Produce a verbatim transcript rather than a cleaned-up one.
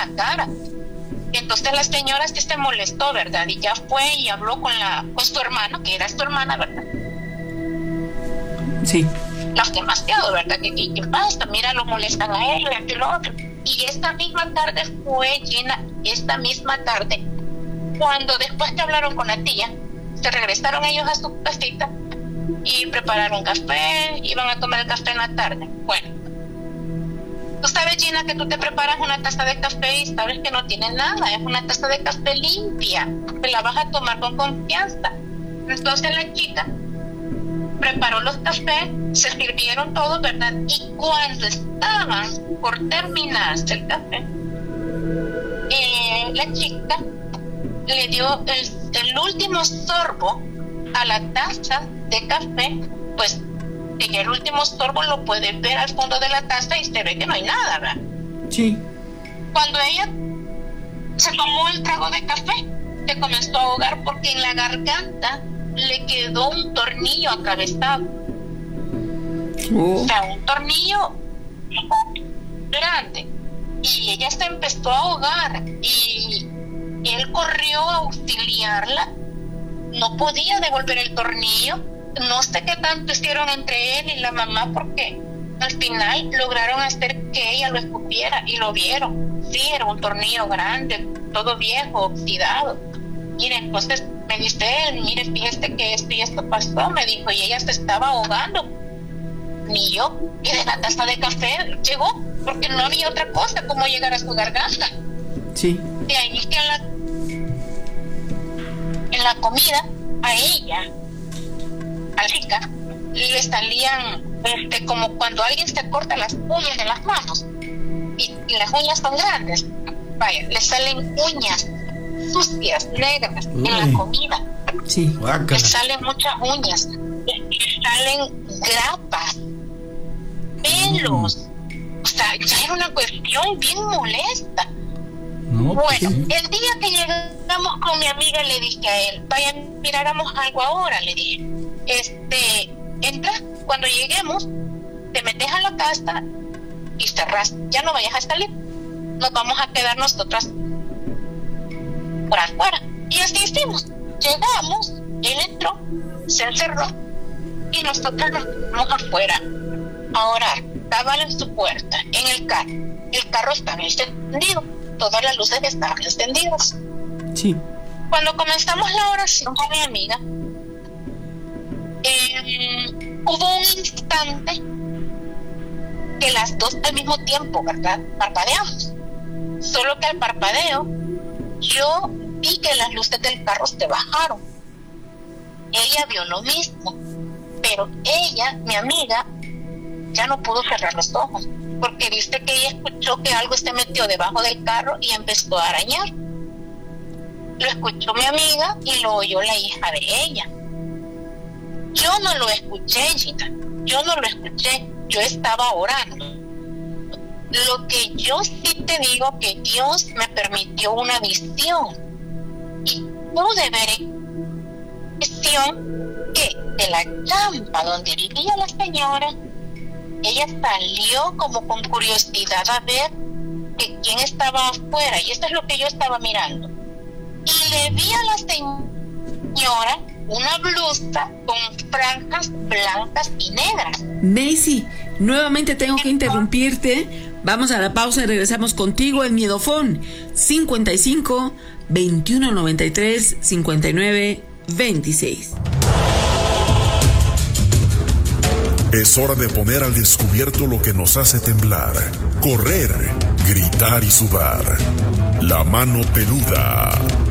la cara. Entonces la señora sí se molestó, ¿verdad? Y ya fue y habló con la con su hermana, que era su hermana, ¿verdad? Sí. Las demasiado, ¿verdad? ¿Qué, qué, qué pasa? Mira, lo molestan a él, y lo otro. Y esta misma tarde fue, Gina, esta misma tarde, cuando después que hablaron con la tía, se regresaron ellos a su casita y prepararon café, iban a tomar el café en la tarde. Bueno, tú sabes, Gina, que tú te preparas una taza de café y sabes que no tiene nada, es una taza de café limpia, que la vas a tomar con confianza. Entonces la chica preparó los cafés, se sirvieron todos, ¿verdad? Y cuando estaban por terminarse el café, eh, la chica le dio el, el último sorbo a la taza de café. Pues en el último sorbo lo puedes ver al fondo de la taza y se ve que no hay nada, ¿verdad? Sí. Cuando ella se tomó el trago de café, se comenzó a ahogar porque en la garganta le quedó un tornillo atravesado. Oh. O sea, un tornillo grande. Y ella se empezó a ahogar y él corrió a auxiliarla. No podía devolver el tornillo. No sé qué tanto hicieron entre él y la mamá, porque al final lograron hacer que ella lo escupiera y lo vieron. Sí, era un tornillo grande, todo viejo, oxidado. Mire, entonces me dice él, mire, fíjese que esto y esto pasó, me dijo, y ella se estaba ahogando. Ni yo, y de la taza de café llegó, porque no había otra cosa como llegar a su garganta. Sí. De ahí que en la, en la comida, a ella, a la chica, le salían, este, como cuando alguien se corta las uñas de las manos, y, y las uñas son grandes, vaya, le salen uñas sucias, negras. Uy. En la comida. Sí. Le salen muchas uñas, le salen grapas, pelos. Mm. O sea, ya era una cuestión bien molesta. No, bueno, ¿qué? El día que llegamos con mi amiga le dije a él, vaya, miráramos algo ahora, le dije. Este, entra, cuando lleguemos, te metes a la casa y cerras, ya no vayas a salir. Nos vamos a quedar nosotras por afuera. Y así hicimos. Llegamos, él entró, se encerró y nosotros nos fuimos afuera a orar. Estaban en su puerta, en el carro. El carro estaba encendido, todas las luces estaban encendidas. Sí. Cuando comenzamos la oración con mi amiga, eh, hubo un instante que las dos al mismo tiempo, ¿verdad?, parpadeamos. Solo que al parpadeo yo vi que las luces del carro se bajaron. Ella vio lo mismo, pero ella, mi amiga, ya no pudo cerrar los ojos, porque dice que ella escuchó que algo se metió debajo del carro y empezó a arañar. Lo escuchó mi amiga y lo oyó la hija de ella. Yo no lo escuché, Gina, yo no lo escuché, yo estaba orando. Lo que yo sí te digo, que Dios me permitió una visión y pude ver en visión que de la champa donde vivía la señora, ella salió como con curiosidad a ver que quién estaba afuera, y esto es lo que yo estaba mirando, y le vi a la señora una blusa con franjas blancas y negras. Macy, nuevamente tengo que interrumpirte. Vamos a la pausa y regresamos contigo. El Miedofón cincuenta y cinco, veintiuno noventa y tres, cincuenta y nueve, veintiséis. Es hora de poner al descubierto lo que nos hace temblar, correr, gritar y sudar. La mano peluda.